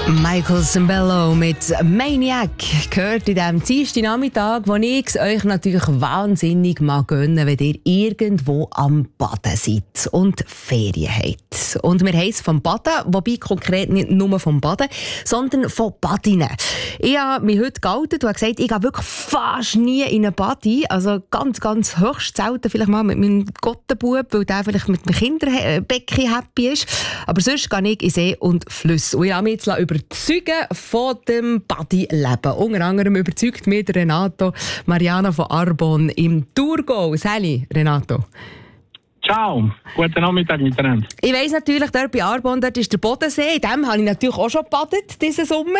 Michael Sembello mit Maniac gehört in diesem Dienstagnachmittag, wo ich es euch natürlich wahnsinnig mal gönnen, wenn ihr irgendwo am Baden seid und Ferien habt. Und wir haben es vom Baden, wobei konkret nicht nur vom Baden, sondern von Badinnen. Ich habe mich heute geoutet und habe gesagt, ich gehe wirklich fast nie in eine Badi, also ganz höchst selten vielleicht mal mit meinem Gottenbub, weil der vielleicht mit dem Kinderbecken happy ist. Aber sonst gehe ich in See und Flüsse. Und ich habe mich jetzt überzeugen von dem Badi-Leben. Unter anderem überzeugt mich Renato Mariana von Arbon im Thurgau. Sali, Renato. Ciao, guten Nachmittag miteinander. Ich weiss natürlich, dort bei Arbon, dort ist der Bodensee. In dem habe ich natürlich auch schon gebadet, diesen Sommer.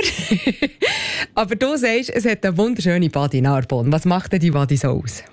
Aber du sagst, es hat eine wunderschöne Badi in Arbon. Was macht denn die Badi so aus?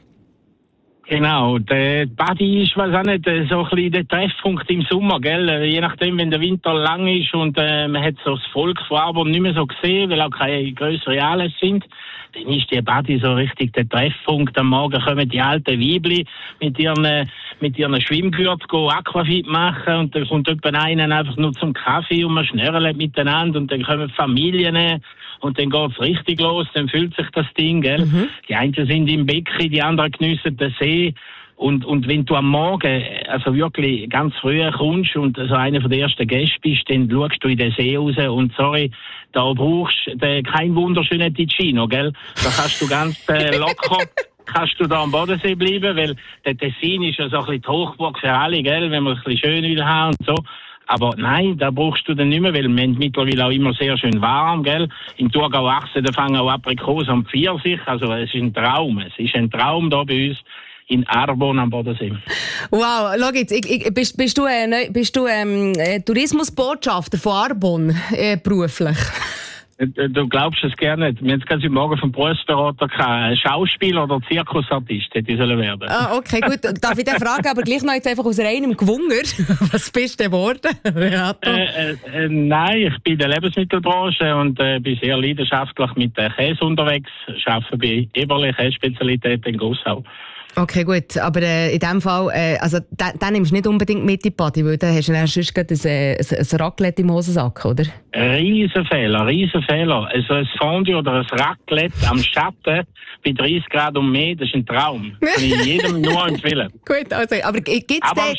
Genau, der Badi ist, weiß auch nicht, so ein bisschen der Treffpunkt im Sommer, gell? Je nachdem, wenn der Winter lang ist und man hat so das Volk von Arbon nicht mehr so gesehen, weil auch keine grösseren Anlässe sind, dann ist der Badi so richtig der Treffpunkt. Am Morgen kommen die alten Weibli mit ihren Schwimmgürteln Aquafit machen und dann kommt jemand einen einfach nur zum Kaffee und man schnörrelt miteinander und dann kommen Familien und dann geht's richtig los, dann füllt sich das Ding, gell? Mhm. Die einen sind im Becken, die anderen geniessen den See. Und wenn du am Morgen, also wirklich ganz früh kommst und so einer von den ersten Gästen bist, dann schaust du in den See raus und sorry, da brauchst du kein wunderschönen Ticino, gell? Da kannst du ganz locker, kannst du da am Bodensee bleiben, weil der Tessin ist ja so ein bisschen die Hochburg für alle, gell? Wenn man es ein bisschen schön will haben und so. Aber nein, da brauchst du dann nicht mehr, weil wir haben mittlerweile auch immer sehr schön warm, gell? Im Thurgau Achse, da fangen auch Aprikosen und Pfirsich, also es ist ein Traum. Es ist ein Traum da bei uns in Arbon am Bodensee. Wow, schau jetzt, bist du Tourismusbotschafter von Arbon beruflich? Du glaubst es gerne nicht. Wir haben gerade heute Morgen vom Berufsberater gehabt. Schauspieler oder Zirkusartist hätte ich werden. Ah, okay, gut. Darf ich dann fragen, aber gleich noch jetzt einfach aus reinem Gewunger. Was bist du geworden, Renato? Nein, ich bin in der Lebensmittelbranche und bin sehr leidenschaftlich mit Käse unterwegs. Ich arbeite bei Eberle Käsespezialität in Gossau. Okay, gut. Aber in dem Fall, also den nimmst du nicht unbedingt mit in die Badi, weil dann hast du dann sonst ein Raclette im Hosensack, oder? Riesenfehler. Also ein Fondue oder ein Raclette am Schatten bei 30 Grad und mehr, das ist ein Traum. Kann ich jedem nur empfehlen. Gut, also, aber gibt's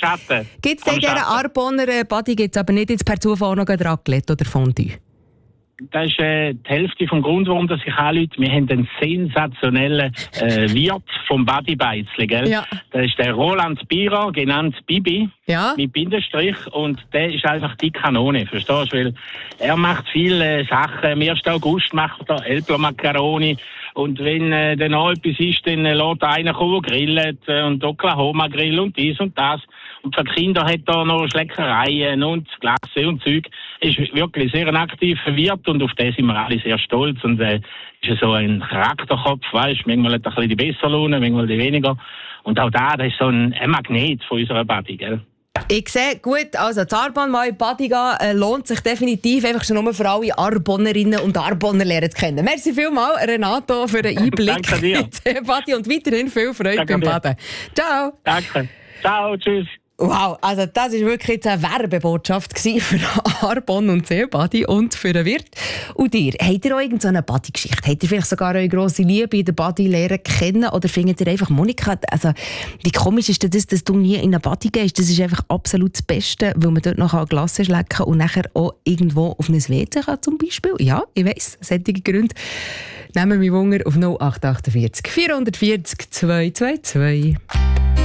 in dieser Arboner Badi gibt's aber nicht jetzt per Zufall noch ein Raclette oder Fondue? Das ist die Hälfte vom Grund, warum ich anrufe. Wir haben einen sensationellen Wirt vom Badi-Beizli, gell? Ja. Das ist der Roland Bierer, genannt Bibi, ja, mit Bindestrich. Und der ist einfach die Kanone, verstehst du? Weil er macht viele Sachen. Am 1. August macht er Elbler Macaroni. Und wenn dann noch etwas ist, dann lässt einer kommen, grillt und Oklahoma Grill und dies und das. Und für Kinder hat er noch Schleckereien und Glasse und Zeug. Ist wirklich sehr ein aktiver Wirt und auf den sind wir alle sehr stolz. Und ist so ein Charakterkopf, weißt, manchmal hat er ein bisschen die bessere Laune, manchmal die weniger. Und auch das ist so ein Magnet von unserer Badi, gell? Ich sehe, gut, also die Arbon mal in Badi gehen, lohnt sich definitiv, einfach schon nur für alle Arbonerinnen und Arboner lernen zu kennen. Merci vielmals, Renato, für den Einblick. Danke dir. In Badi und weiterhin viel Freude beim Baden. Ciao. Danke. Ciao, tschüss. Wow, also das war wirklich jetzt eine Werbebotschaft für Arbon und Seebadi und für den Wirt. Und ihr, habt ihr auch irgendeine Badi-Geschichte? Habt ihr vielleicht sogar eure grosse Liebe in der Badi lernen kennen? Oder findet ihr einfach, Monika, also wie komisch ist das, dass du nie in eine Badi gehst? Das ist einfach absolut das Beste, weil man dort noch eine Glasse schlecken kann und nachher auch irgendwo auf ein WC kann zum Beispiel. Ja, ich weiss, solche Gründe. Nehmen wir Wunder auf 0848 440 222.